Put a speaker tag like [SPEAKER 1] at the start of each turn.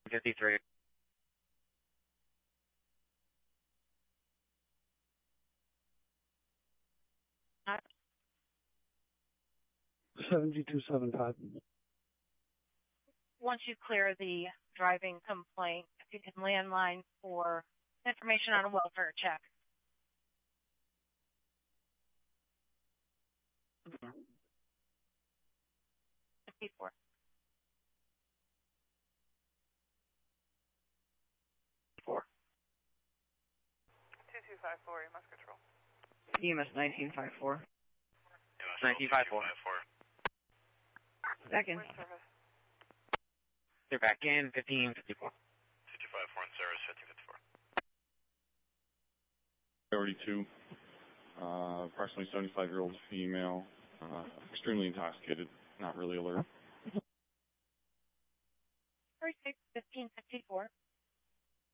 [SPEAKER 1] 53.
[SPEAKER 2] 7275.
[SPEAKER 3] Once you clear the driving complaint, if you can landline for information on a welfare check.
[SPEAKER 1] Okay.
[SPEAKER 3] 54.
[SPEAKER 1] 4.
[SPEAKER 4] 2254, EMS control.
[SPEAKER 1] EMS 1954. 1954. Second.
[SPEAKER 4] Service.
[SPEAKER 1] They're back in 1554.
[SPEAKER 5] 254 in service, 1554.
[SPEAKER 6] Priority 2, approximately 75-year-old female, extremely intoxicated, not really alert.
[SPEAKER 3] 36, 1554.